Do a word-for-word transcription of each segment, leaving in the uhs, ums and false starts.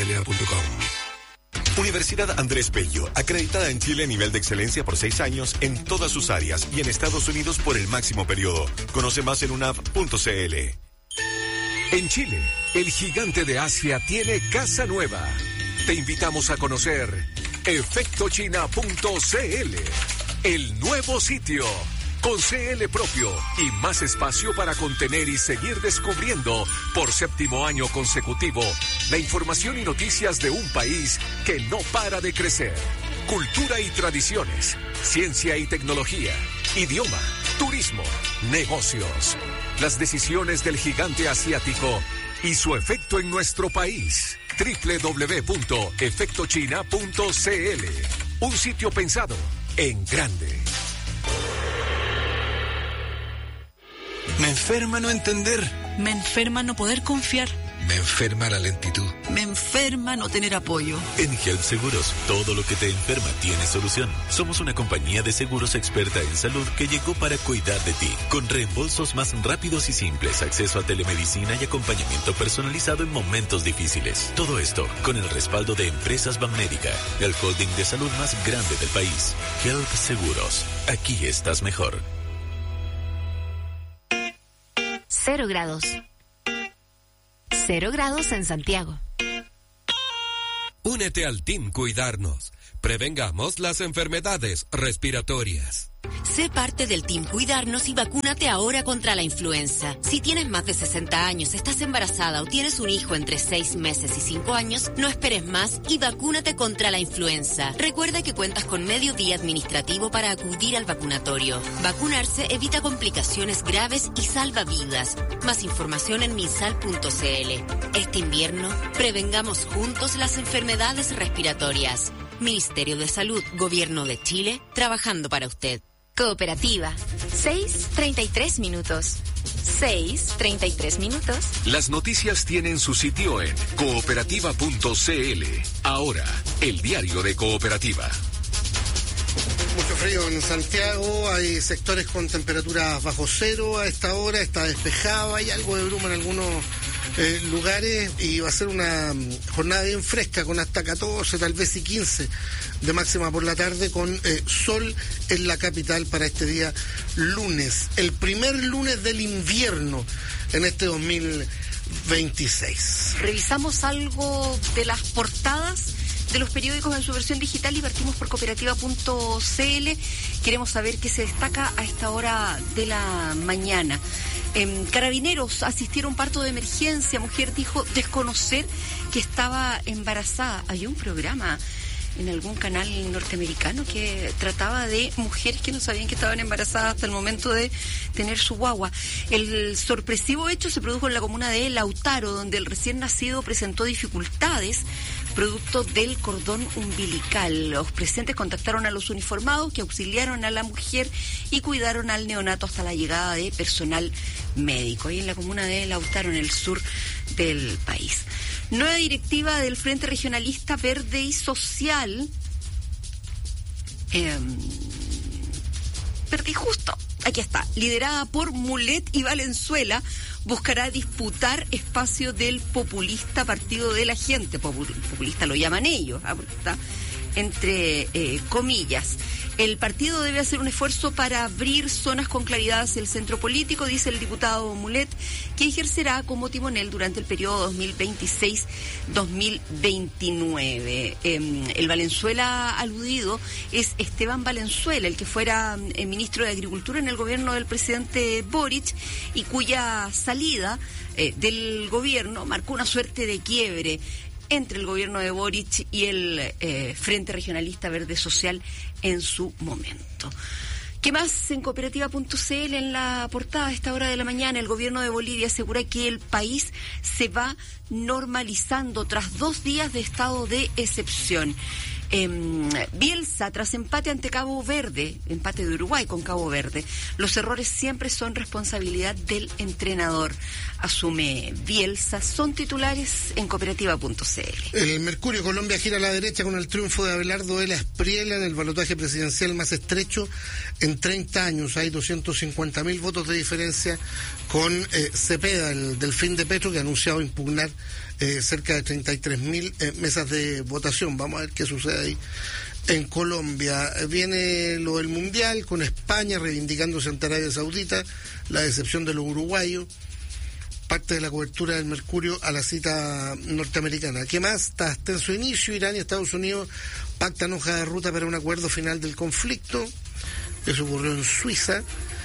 a punto com. Universidad Andrés Bello, acreditada en Chile a nivel de excelencia por seis años en todas sus áreas y en Estados Unidos por el máximo periodo. Conoce más en unap punto c l. En Chile, el gigante de Asia tiene casa nueva. Te invitamos a conocer efecto china punto c l, el nuevo sitio. Con C L propio y más espacio para contener y seguir descubriendo por séptimo año consecutivo la información y noticias de un país que no para de crecer. Cultura y tradiciones, ciencia y tecnología, idioma, turismo, negocios. Las decisiones del gigante asiático y su efecto en nuestro país. doble u doble u doble u punto efecto china punto c l. Un sitio pensado en grande. Me enferma no entender. Me enferma no poder confiar. Me enferma la lentitud. Me enferma no tener apoyo. En Help Seguros, todo lo que te enferma tiene solución. Somos una compañía de seguros experta en salud que llegó para cuidar de ti, con reembolsos más rápidos y simples, acceso a telemedicina y acompañamiento personalizado en momentos difíciles. Todo esto con el respaldo de Empresas Banmédica, el holding de salud más grande del país. Help Seguros, aquí estás mejor. Cero grados. Cero grados en Santiago. Únete al Team Cuidarnos. Prevengamos las enfermedades respiratorias. Sé parte del Team Cuidarnos y vacúnate ahora contra la influenza. Si tienes más de sesenta años, estás embarazada o tienes un hijo entre seis meses y cinco años, no esperes más y vacúnate contra la influenza. Recuerda que cuentas con medio día administrativo para acudir al vacunatorio. Vacunarse evita complicaciones graves y salva vidas. Más información en minsal punto c l. Este invierno, prevengamos juntos las enfermedades respiratorias. Ministerio de Salud, Gobierno de Chile, trabajando para usted. Cooperativa. seis treinta y tres minutos. seis treinta y tres minutos. Las noticias tienen su sitio en cooperativa punto c l. Ahora, el diario de Cooperativa. Mucho frío en Santiago, hay sectores con temperaturas bajo cero a esta hora, está despejado, hay algo de bruma en algunos eh, lugares y va a ser una jornada bien fresca con hasta catorce, tal vez y quince de máxima por la tarde, con eh, sol en la capital para este día lunes, el primer lunes del invierno en este dos mil veintiséis. Revisamos algo de las portadas de los periódicos en su versión digital y partimos por cooperativa punto c l. Queremos saber qué se destaca a esta hora de la mañana. Eh, carabineros asistieron a un parto de emergencia. Mujer dijo desconocer que estaba embarazada. Hay un programa en algún canal norteamericano que trataba de mujeres que no sabían que estaban embarazadas hasta el momento de tener su guagua. El sorpresivo hecho se produjo en la comuna de Lautaro, donde el recién nacido presentó dificultades producto del cordón umbilical. Los presentes contactaron a los uniformados que auxiliaron a la mujer y cuidaron al neonato hasta la llegada de personal médico. Ahí en la comuna de Lautaro, en el sur del país. Nueva directiva del Frente Regionalista Verde y Social. Eh, Verde y Justo. Aquí está. Liderada por Mulet y Valenzuela, buscará disputar espacio del populista Partido de la Gente. Populista lo llaman ellos, ¿eh? Porque está entre eh, comillas. El partido debe hacer un esfuerzo para abrir zonas con claridad hacia el centro político, dice el diputado Mulet, que ejercerá como timonel durante el periodo dos mil veintiséis dos mil veintinueve. Eh, el Valenzuela aludido es Esteban Valenzuela, el que fuera eh, ministro de Agricultura en el gobierno del presidente Boric y cuya salida eh, del gobierno marcó una suerte de quiebre entre el gobierno de Boric y el eh, Frente Regionalista Verde Social en su momento. ¿Qué más en cooperativa punto c l en la portada a esta hora de la mañana? El gobierno de Bolivia asegura que el país se va normalizando tras dos días de estado de excepción. Eh, Bielsa, tras empate ante Cabo Verde, empate de Uruguay con Cabo Verde, los errores siempre son responsabilidad del entrenador, asume Bielsa. Son titulares en cooperativa punto c l. El Mercurio, Colombia gira a la derecha con el triunfo de Abelardo de la Espriella en el balotaje presidencial más estrecho en treinta años. Hay doscientos cincuenta mil votos de diferencia con eh, Cepeda, el Delfín de Petro, que ha anunciado impugnar eh, cerca de treinta y tres mil eh, mesas de votación. Vamos a ver qué sucede ahí en Colombia. Viene lo del Mundial, con España reivindicándose ante Arabia Saudita, la decepción de los uruguayos, parte de la cobertura del Mercurio a la cita norteamericana. ¿Qué más? Está hasta en su inicio, Irán y Estados Unidos pactan hoja de ruta para un acuerdo final del conflicto. Eso ocurrió en Suiza.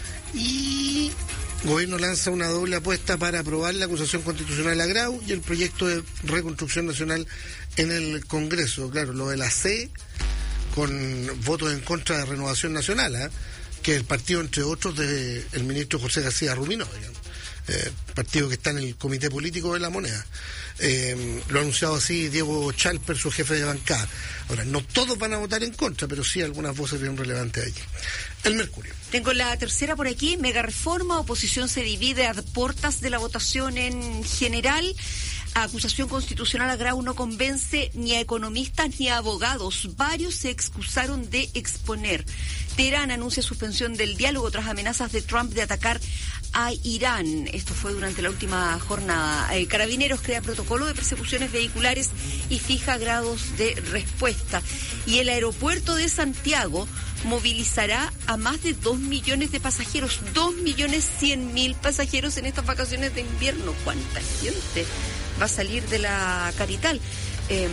Y el gobierno lanza una doble apuesta para aprobar la acusación constitucional a Grau y el proyecto de reconstrucción nacional en el Congreso. Claro, lo de la C, con votos en contra de Renovación Nacional, ¿eh? que es el partido, entre otros, del ministro José García Ruminó, digamos. Eh, partido que está en el Comité Político de la Moneda. Eh, lo ha anunciado así Diego Chalper, su jefe de bancada. Ahora, no todos van a votar en contra, pero sí algunas voces bien relevantes allí. El Mercurio. Tengo la tercera por aquí. Mega reforma, oposición se divide a puertas de la votación en general. Acusación constitucional a Grau no convence ni a economistas ni a abogados. Varios se excusaron de exponer. Teherán anuncia suspensión del diálogo tras amenazas de Trump de atacar a Irán. Esto fue durante la última jornada. Eh, Carabineros crea protocolo de persecuciones vehiculares y fija grados de respuesta. Y el aeropuerto de Santiago movilizará a más de dos millones de pasajeros, dos millones cien mil pasajeros en estas vacaciones de invierno. ¿Cuánta gente va a salir de la capital eh,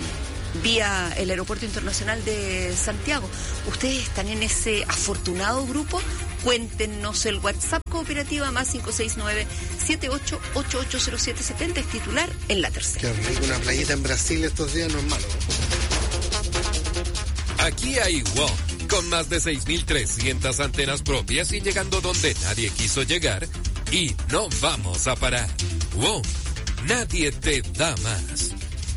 vía el Aeropuerto Internacional de Santiago? ¿Ustedes están en ese afortunado grupo? Cuéntenos. El WhatsApp cooperativa más cinco seis nueve, siete ocho ocho ocho cero siete siete cero es titular en la tercera. Claro, una playita en Brasil estos días no es malo, ¿no? Aquí hay WOM, con más de seis mil trescientas antenas propias y llegando donde nadie quiso llegar, y no vamos a parar. WOM, nadie te da más.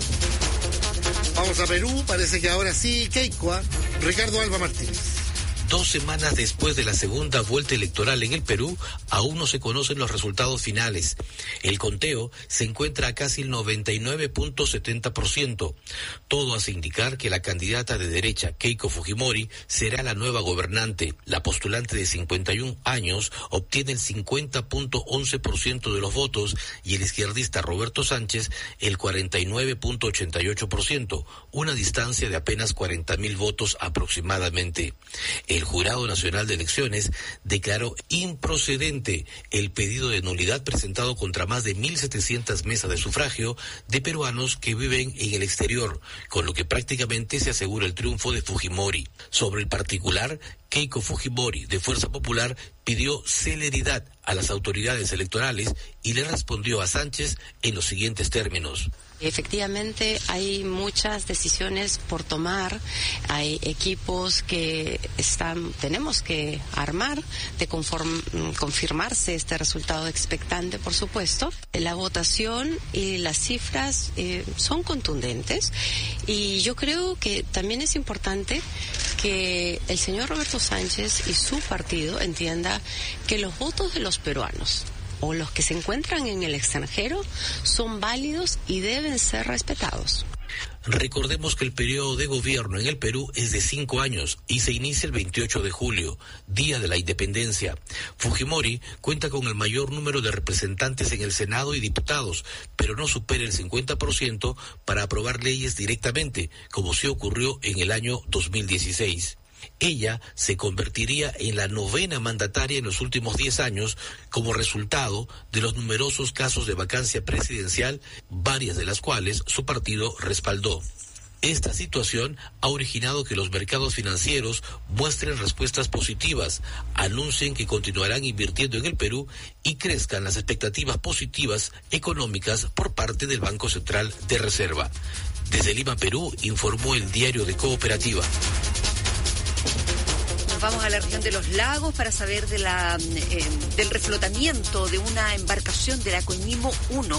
Vamos a Perú, parece que ahora sí, Keiko, ¿eh? Ricardo Alba Martínez. Dos semanas después de la segunda vuelta electoral en el Perú, aún no se conocen los resultados finales. El conteo se encuentra a casi el noventa y nueve punto setenta por ciento. Todo hace indicar que la candidata de derecha, Keiko Fujimori, será la nueva gobernante. La postulante de cincuenta y un años obtiene el cincuenta punto once por ciento de los votos y el izquierdista Roberto Sánchez el cuarenta y nueve punto ochenta y ocho por ciento, una distancia de apenas cuarenta mil votos aproximadamente. El Jurado Nacional de Elecciones declaró improcedente el pedido de nulidad presentado contra más de mil setecientas mesas de sufragio de peruanos que viven en el exterior, con lo que prácticamente se asegura el triunfo de Fujimori. Sobre el particular, Keiko Fujimori, de Fuerza Popular, pidió celeridad a las autoridades electorales y le respondió a Sánchez en los siguientes términos. Efectivamente, hay muchas decisiones por tomar, hay equipos que están, tenemos que armar de conform, confirmarse este resultado expectante, por supuesto. La votación y las cifras eh, son contundentes y yo creo que también es importante que el señor Roberto Sánchez y su partido entienda que los votos de los peruanos o los que se encuentran en el extranjero son válidos y deben ser respetados. Recordemos que el periodo de gobierno en el Perú es de cinco años y se inicia el veintiocho de julio, día de la independencia. Fujimori cuenta con el mayor número de representantes en el Senado y diputados, pero no supera el cincuenta por ciento para aprobar leyes directamente, como sí ocurrió en el año dos mil dieciséis. Ella se convertiría en la novena mandataria en los últimos diez años como resultado de los numerosos casos de vacancia presidencial, varias de las cuales su partido respaldó. Esta situación ha originado que los mercados financieros muestren respuestas positivas, anuncien que continuarán invirtiendo en el Perú y crezcan las expectativas positivas económicas por parte del Banco Central de Reserva. Desde Lima, Perú, informó el Diario de Cooperativa. Vamos a la región de los lagos para saber de la, eh, del reflotamiento de una embarcación de la Coñimo uno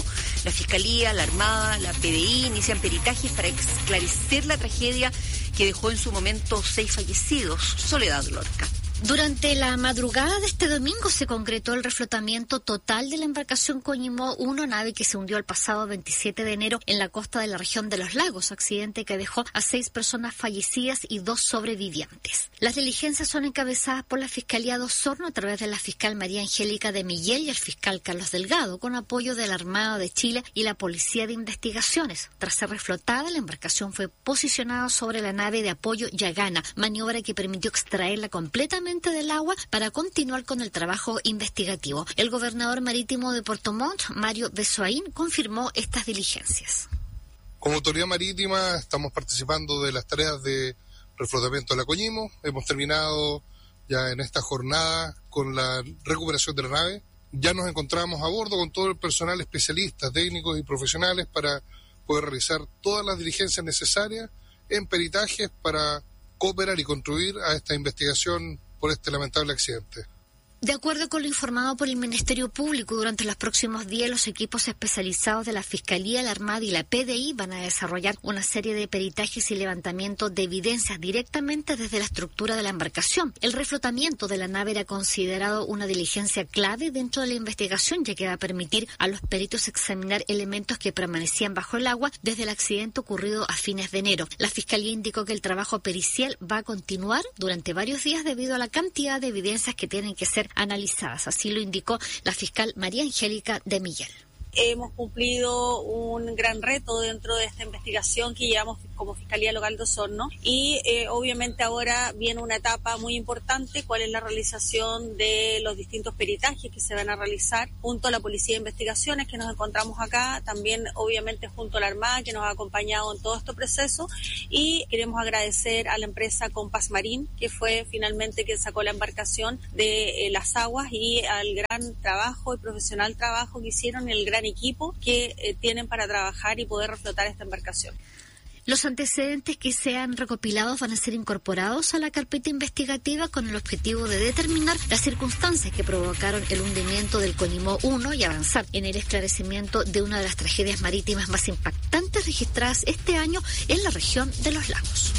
La Fiscalía, la Armada, la P D I inician peritajes para esclarecer la tragedia que dejó en su momento seis fallecidos. Soledad Lorca. Durante la madrugada de este domingo se concretó el reflotamiento total de la embarcación Coñimó uno, nave que se hundió el pasado veintisiete de enero en la costa de la región de Los Lagos, accidente que dejó a seis personas fallecidas y dos sobrevivientes. Las diligencias son encabezadas por la Fiscalía de Osorno a través de la fiscal María Angélica de Miguel y el fiscal Carlos Delgado, con apoyo de la Armada de Chile y la Policía de Investigaciones. Tras ser reflotada, la embarcación fue posicionada sobre la nave de apoyo Yagana, maniobra que permitió extraerla completamente del agua para continuar con el trabajo investigativo. El gobernador marítimo de Puerto Montt, Mario Besoaín, confirmó estas diligencias. Como autoridad marítima estamos participando de las tareas de reflotamiento de la Coñimó. Hemos terminado ya en esta jornada con la recuperación de la nave. Ya nos encontramos a bordo con todo el personal especialista, técnicos y profesionales para poder realizar todas las diligencias necesarias en peritajes para cooperar y contribuir a esta investigación por este lamentable accidente. De acuerdo con lo informado por el Ministerio Público, durante los próximos días los equipos especializados de la Fiscalía, la Armada y la P D I van a desarrollar una serie de peritajes y levantamiento de evidencias directamente desde la estructura de la embarcación. El reflotamiento de la nave era considerado una diligencia clave dentro de la investigación, ya que va a permitir a los peritos examinar elementos que permanecían bajo el agua desde el accidente ocurrido a fines de enero. La Fiscalía indicó que el trabajo pericial va a continuar durante varios días debido a la cantidad de evidencias que tienen que ser analizadas. Así lo indicó la fiscal María Angélica de Miguel. Hemos cumplido un gran reto dentro de esta investigación que llevamos como Fiscalía Local de Osorno y eh, obviamente ahora viene una etapa muy importante, cuál es la realización de los distintos peritajes que se van a realizar junto a la Policía de Investigaciones que nos encontramos acá, también obviamente junto a la Armada que nos ha acompañado en todo este proceso, y queremos agradecer a la empresa Compass Marín que fue finalmente quien sacó la embarcación de eh, las aguas, y al gran trabajo y profesional trabajo que hicieron, el gran equipo que eh, tienen para trabajar y poder reflotar esta embarcación. Los antecedentes que sean recopilados van a ser incorporados a la carpeta investigativa con el objetivo de determinar las circunstancias que provocaron el hundimiento del Coñimó uno y avanzar en el esclarecimiento de una de las tragedias marítimas más impactantes registradas este año en la región de Los Lagos.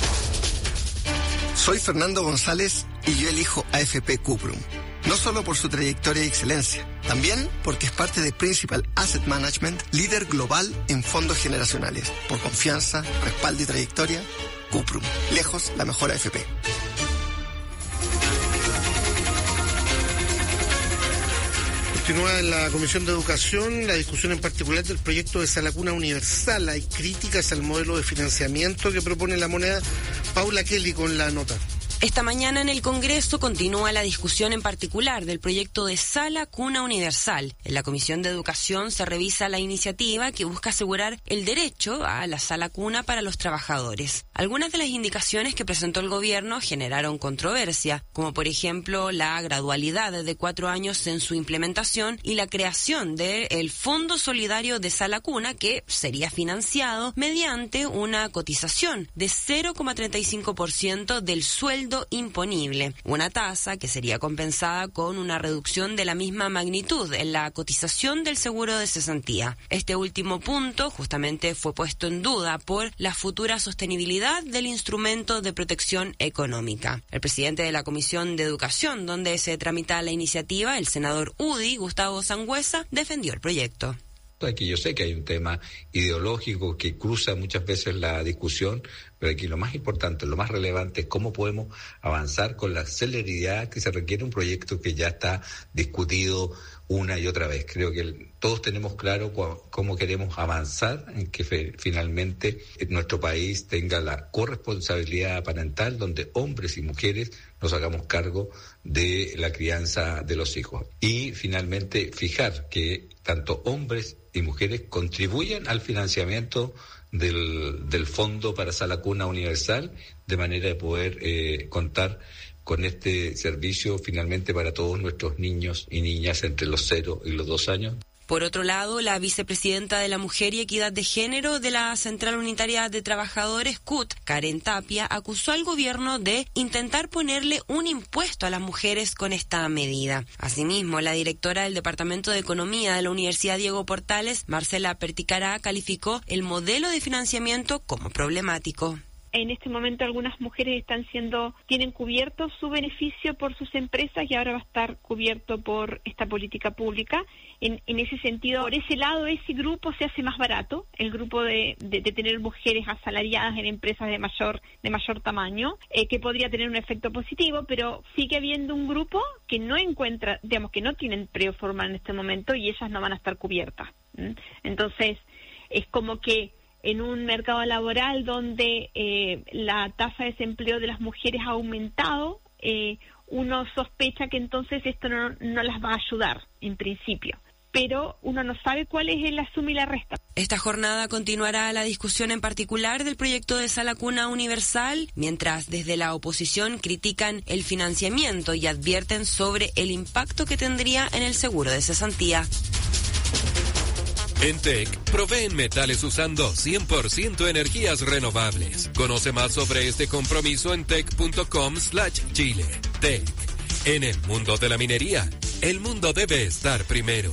Soy Fernando González y yo elijo A F P Cuprum. No solo por su trayectoria y excelencia, también porque es parte de Principal Asset Management, líder global en fondos generacionales. Por confianza, respaldo y trayectoria, Cuprum. Lejos, la mejor A F P. Continúa en la Comisión de Educación la discusión en particular del proyecto de Sala Cuna Universal. Hay críticas al modelo de financiamiento que propone la moneda. Paula Kelly con la nota. Esta mañana en el Congreso continúa la discusión en particular del proyecto de Sala Cuna Universal. En la Comisión de Educación se revisa la iniciativa que busca asegurar el derecho a la sala cuna para los trabajadores. Algunas de las indicaciones que presentó el gobierno generaron controversia, como por ejemplo la gradualidad de cuatro años en su implementación y la creación del Fondo Solidario de Sala Cuna, que sería financiado mediante una cotización de cero coma treinta y cinco por ciento del sueldo imponible, una tasa que sería compensada con una reducción de la misma magnitud en la cotización del seguro de cesantía. Este último punto justamente fue puesto en duda por la futura sostenibilidad del instrumento de protección económica. El presidente de la Comisión de Educación, donde se tramita la iniciativa, el senador U D I, Gustavo Sangüesa, defendió el proyecto. Aquí yo sé que hay un tema ideológico que cruza muchas veces la discusión, pero aquí lo más importante, lo más relevante es cómo podemos avanzar con la celeridad que se requiere un proyecto que ya está discutido una y otra vez. Creo que todos tenemos claro cómo queremos avanzar en que fe, finalmente nuestro país tenga la corresponsabilidad parental, donde hombres y mujeres nos hagamos cargo de la crianza de los hijos. Y finalmente fijar que tanto hombres y mujeres contribuyan al financiamiento del, del Fondo para Sala Cuna Universal, de manera de poder eh, contar con este servicio finalmente para todos nuestros niños y niñas entre los cero y los dos años. Por otro lado, la vicepresidenta de la Mujer y Equidad de Género de la Central Unitaria de Trabajadores, C U T, Karen Tapia, acusó al gobierno de intentar ponerle un impuesto a las mujeres con esta medida. Asimismo, la directora del Departamento de Economía de la Universidad Diego Portales, Marcela Perticará, calificó el modelo de financiamiento como problemático. En este momento algunas mujeres están siendo, tienen cubierto su beneficio por sus empresas y ahora va a estar cubierto por esta política pública. En, en ese sentido, por ese lado, ese grupo se hace más barato, el grupo de, de, de tener mujeres asalariadas en empresas de mayor de mayor tamaño, eh, que podría tener un efecto positivo, pero sigue habiendo un grupo que no encuentra, digamos, que no tienen empleo formal en este momento y ellas no van a estar cubiertas. ¿Mm? Entonces, es como que en un mercado laboral donde eh, la tasa de desempleo de las mujeres ha aumentado, eh, uno sospecha que entonces esto no, no las va a ayudar, en principio. Pero uno no sabe cuál es la suma y la resta. Esta jornada continuará la discusión en particular del proyecto de Sala Cuna Universal, mientras desde la oposición critican el financiamiento y advierten sobre el impacto que tendría en el seguro de cesantía. En T E C, proveen metales usando cien por ciento energías renovables. Conoce más sobre este compromiso en tec.com slash Chile. T E C. En el mundo de la minería, el mundo debe estar primero.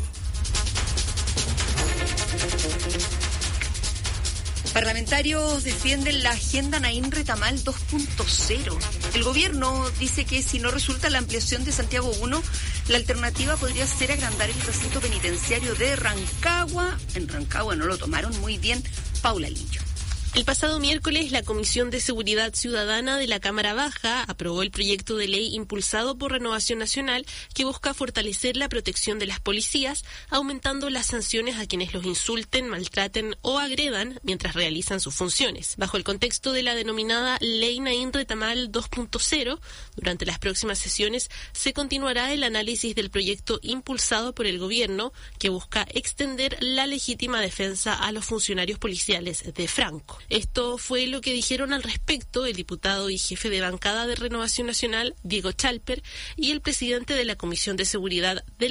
Parlamentarios defienden la agenda Naín Retamal dos punto cero. El gobierno dice que si no resulta la ampliación de Santiago uno, la alternativa podría ser agrandar el recinto penitenciario de Rancagua. En Rancagua no lo tomaron muy bien. Paula Lillo. El pasado miércoles, la Comisión de Seguridad Ciudadana de la Cámara Baja aprobó el proyecto de ley impulsado por Renovación Nacional que busca fortalecer la protección de las policías, aumentando las sanciones a quienes los insulten, maltraten o agredan mientras realizan sus funciones. Bajo el contexto de la denominada Ley Naín Retamal dos punto cero, durante las próximas sesiones se continuará el análisis del proyecto impulsado por el gobierno que busca extender la legítima defensa a los funcionarios policiales de Franco. Esto fue lo que dijeron al respecto el diputado y jefe de bancada de Renovación Nacional, Diego Chalper, y el presidente de la Comisión de Seguridad del